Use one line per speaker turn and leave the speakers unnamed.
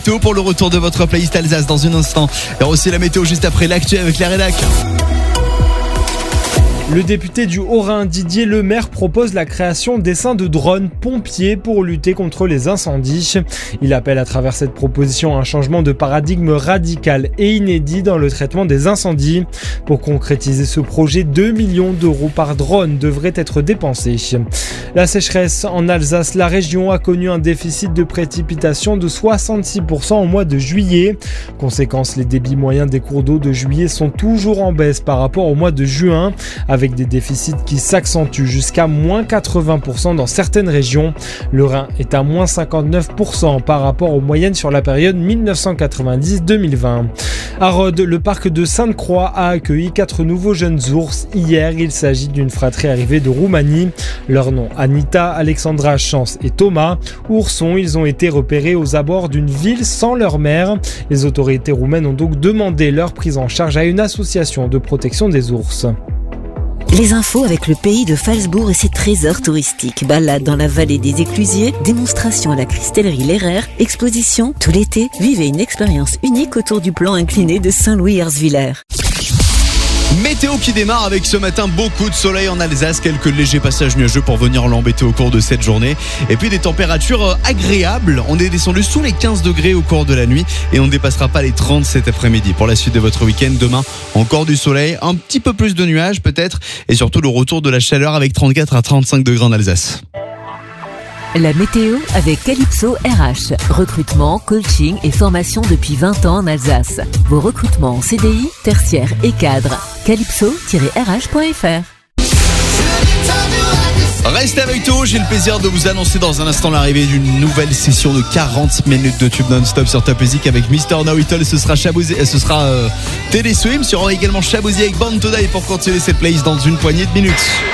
Pour le retour de votre playlist Alsace dans un instant. Et aussi la météo juste après l'actu avec la rédac.
Le député du Haut-Rhin, Didier Lemaire, propose la création d'essaims de drones pompiers pour lutter contre les incendies. Il appelle à travers cette proposition un changement de paradigme radical et inédit dans le traitement des incendies. Pour concrétiser ce projet, 2 millions d'euros par drone devraient être dépensés. La sécheresse en Alsace, la région a connu un déficit de précipitations de 66% au mois de juillet. Conséquence, les débits moyens des cours d'eau de juillet sont toujours en baisse par rapport au mois de juin, avec des déficits qui s'accentuent jusqu'à moins 80% dans certaines régions. Le Rhin est à moins 59% par rapport aux moyennes sur la période 1990-2020. À Rhodes, le parc de Sainte-Croix a accueilli 4 nouveaux jeunes ours. Hier, il s'agit d'une fratrie arrivée de Roumanie. Leurs noms, Anita, Alexandra, Chance et Thomas. Oursons, ils ont été repérés aux abords d'une ville sans leur mère. Les autorités roumaines ont donc demandé leur prise en charge à une association de protection des ours.
Les infos avec le pays de Phalsbourg et ses trésors touristiques. Balade dans la vallée des Éclusiers, démonstration à la Cristellerie Leraire, exposition tout l'été. Vivez une expérience unique autour du plan incliné de Saint-Louis-Herzwiller.
Météo qui démarre avec ce matin beaucoup de soleil en Alsace, quelques légers passages nuageux pour venir l'embêter au cours de cette journée. Et puis des températures agréables. On est descendu sous les 15 degrés au cours de la nuit et on ne dépassera pas les 30 cet après-midi. Pour la suite de votre week-end, demain, encore du soleil, un petit peu plus de nuages peut-être et surtout le retour de la chaleur avec 34 à 35 degrés en Alsace.
La météo avec Calypso RH. Recrutement, coaching et formation depuis 20 ans en Alsace. Vos recrutements en CDI, tertiaire et cadre. calypso-rh.fr.
Restez avec nous, j'ai le plaisir de vous annoncer dans un instant l'arrivée d'une nouvelle session de 40 minutes de tube non-stop sur Top Music avec Mr. Know-It-All. Ce sera Teddy Swims. Il y aura également Shabozy avec Born to Die pour continuer cette playlist dans une poignée de minutes.